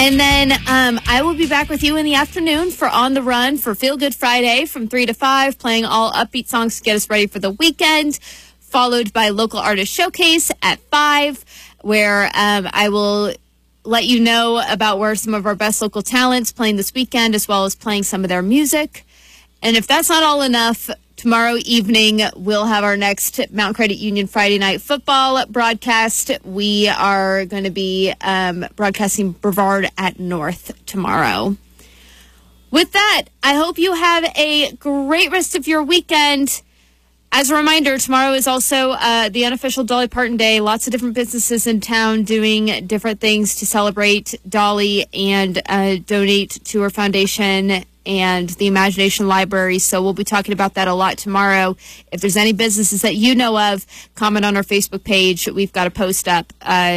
And then I will be back with you in the afternoon for On the Run for Feel Good Friday from 3 to 5, playing all upbeat songs to get us ready for the weekend, followed by Local Artist Showcase at 5, where I will let you know about where some of our best local talents playing this weekend, as well as playing some of their music. And if that's not all enough, tomorrow evening, we'll have our next Mountain Credit Union Friday Night Football broadcast. We are going to be broadcasting Brevard at North tomorrow. With that, I hope you have a great rest of your weekend. As a reminder, tomorrow is also the unofficial Dolly Parton Day. Lots of different businesses in town doing different things to celebrate Dolly and donate to her foundation and the Imagination Library. So we'll be talking about that a lot tomorrow. If there's any businesses that you know of, comment on our Facebook page. We've got a post up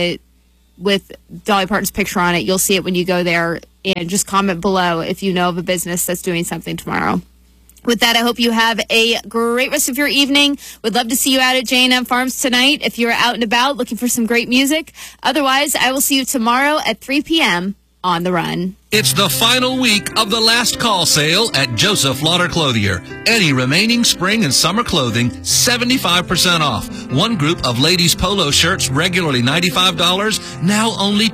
with Dolly Parton's picture on it. You'll see it when you go there. And just comment below if you know of a business that's doing something tomorrow. With that, I hope you have a great rest of your evening. Would love to see you out at J&M Farms tonight if you're out and about looking for some great music. Otherwise, I will see you tomorrow at 3 p.m. on The Run. It's the final week of the last call sale at Joseph Lauder Clothier. Any remaining spring and summer clothing, 75% off. One group of ladies' polo shirts, regularly $95, now only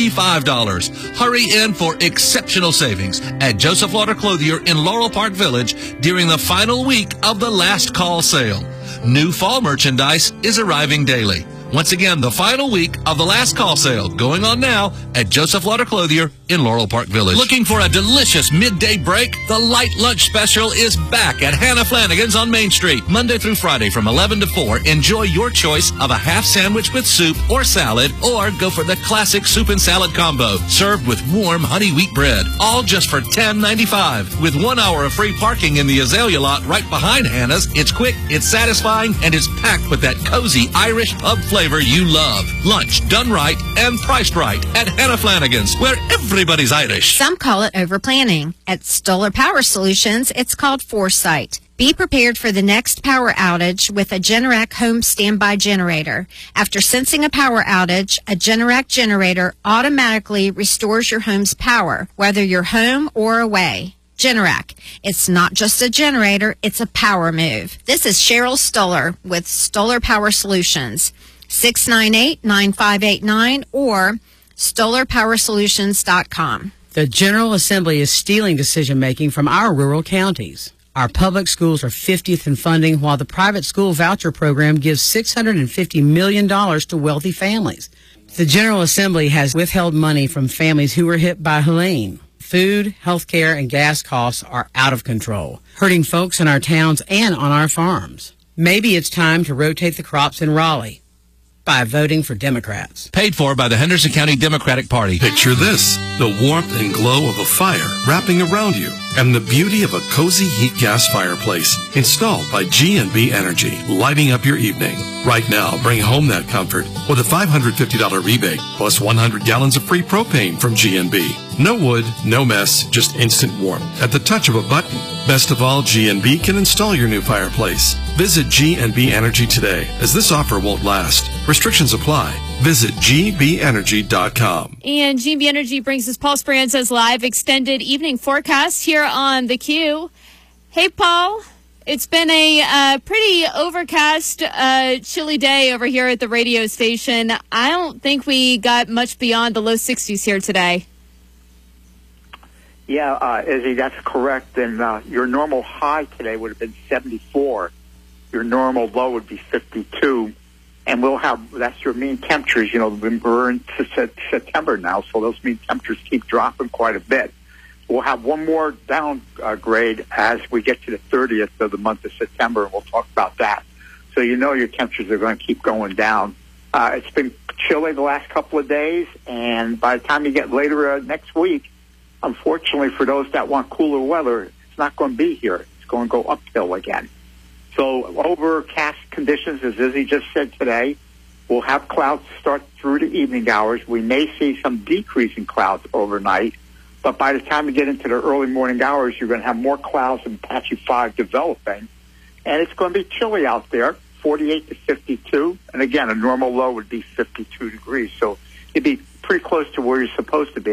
$25. Hurry in for exceptional savings at Joseph Lauder Clothier in Laurel Park Village during the final week of the last call sale. New fall merchandise is arriving daily. Once again, the final week of the last call sale going on now at Joseph Lauder Clothier in Laurel Park Village. Looking for a delicious midday break? The light lunch special is back at Hannah Flanagan's on Main Street. Monday through Friday from 11 to 4. Enjoy your choice of a half sandwich with soup or salad, or go for the classic soup and salad combo served with warm honey wheat bread. All just for $10.95. With 1 hour of free parking in the Azalea lot right behind Hannah's, it's quick, it's satisfying, and it's packed with that cozy Irish pub flavor you love. Lunch done right and priced right at Hannah Flanagan's, where everybody's Irish. Some call it overplanning. At Stoller Power Solutions, it's called foresight. Be prepared for the next power outage with a Generac home standby generator. After sensing a power outage, a Generac generator automatically restores your home's power, whether you're home or away. Generac. It's not just a generator, it's a power move. This is Cheryl Stoller with Stoller Power Solutions. 698-9589 or StollerPowerSolutions.com. The General Assembly is stealing decision-making from our rural counties. Our public schools are 50th in funding, while the private school voucher program gives $650 million to wealthy families. The General Assembly has withheld money from families who were hit by Helene. Food, health care, and gas costs are out of control, hurting folks in our towns and on our farms. Maybe it's time to rotate the crops in Raleigh by voting for Democrats. Paid for by the Henderson County Democratic Party. Picture this, the warmth and glow of a fire wrapping around you, and the beauty of a cozy heat gas fireplace installed by G&B Energy, lighting up your evening. Right now, bring home that comfort with a $550 rebate plus 100 gallons of free propane from G&B. No wood, no mess, just instant warmth at the touch of a button. Best of all, G&B can install your new fireplace. Visit G&B Energy today, as this offer won't last. Restrictions apply. Visit gbenergy.com. And G&B Energy brings us Paul Speranza's live extended evening forecast here on The Q. Hey, Paul. It's been a pretty overcast, chilly day over here at the radio station. I don't think we got much beyond the low 60s here today. Yeah, Izzy, that's correct. And your normal high today would have been 74. Your normal low would be 52. And we'll have, that's your mean temperatures. You know, we're into September now, so those mean temperatures keep dropping quite a bit. We'll have one more downgrade as we get to the 30th of the month of September, and we'll talk about that. So you know your temperatures are going to keep going down. It's been chilly the last couple of days, and by the time you get later next week, unfortunately for those that want cooler weather, it's not going to be here. It's going to go uphill again. So overcast conditions, as Izzy just said today, we'll have clouds start through the evening hours. We may see some decrease in clouds overnight, but by the time you get into the early morning hours, you're going to have more clouds and patchy fog developing. And it's going to be chilly out there, 48 to 52. And again, a normal low would be 52 degrees. So you'd be pretty close to where you're supposed to be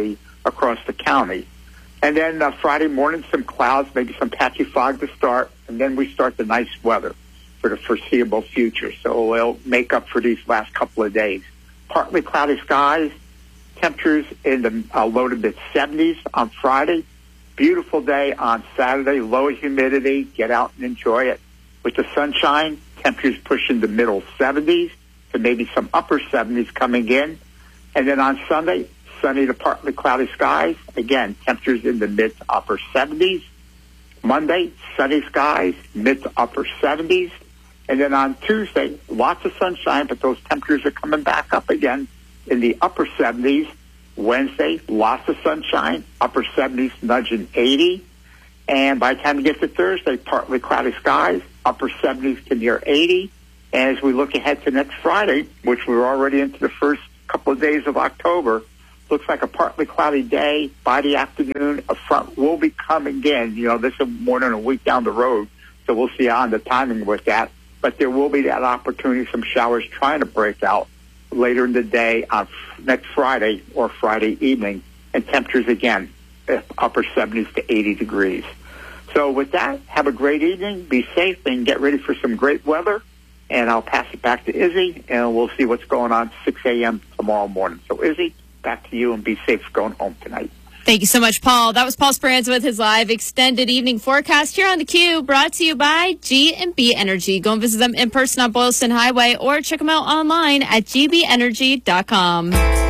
across the county. And then Friday morning, some clouds, maybe some patchy fog to start, and then we start the nice weather for the foreseeable future. So we'll make up for these last couple of days. Partly cloudy skies, temperatures in the low to mid-70s on Friday. Beautiful day on Saturday, low humidity. Get out and enjoy it. With the sunshine, temperatures pushing the middle 70s to maybe some upper 70s coming in. And then on Sunday, sunny to partly cloudy skies. Again, temperatures in the mid to upper 70s. Monday, sunny skies, mid to upper 70s. And then on Tuesday, lots of sunshine, but those temperatures are coming back up again in the upper 70s. Wednesday, lots of sunshine, upper 70s, nudging 80. And by the time we get to Thursday, partly cloudy skies, upper 70s to near 80. And as we look ahead to next Friday, which we're already into the first couple of days of October, looks like a partly cloudy day. By the afternoon, a front will be coming in. You know, this is more than a week down the road, so we'll see on the timing with that. But there will be that opportunity, some showers trying to break out later in the day on next Friday or Friday evening. And temperatures, again, upper 70s to 80 degrees. So with that, have a great evening. Be safe and get ready for some great weather. And I'll pass it back to Izzy, and we'll see what's going on 6 a.m. tomorrow morning. So, Izzy, back to you, and be safe going home tonight. Thank you so much, Paul. That was Paul Speranza with his live extended evening forecast here on theCUBE, brought to you by G&B Energy. Go and visit them in person on Boylston Highway or check them out online at gbenergy.com.